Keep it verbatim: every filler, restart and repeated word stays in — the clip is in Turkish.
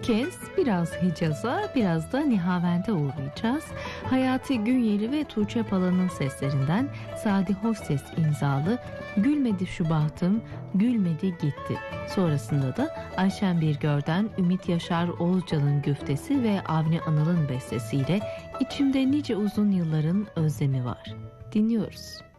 kez biraz Hicaz'a, biraz da Nihavend'e uğrayacağız. Hayati Günyeli ve Tuğçe Pala'nın seslerinden Sadi Hosses imzalı Gülmedi Şu Bahtım, Gülmedi Gitti. Sonrasında da Ayşen Birgör'den Ümit Yaşar Oğuzcan'ın güftesi ve Avni Anıl'ın bestesiyle İçimde Nice Uzun Yılların Özlemi Var. Dinliyoruz.